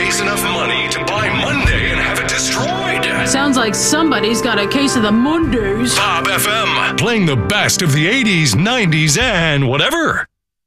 raise enough money to buy Monday and have it destroyed. Sounds like somebody's got a case of the Mondays. Bob FM, playing the best of the 80s, 90s, and whatever.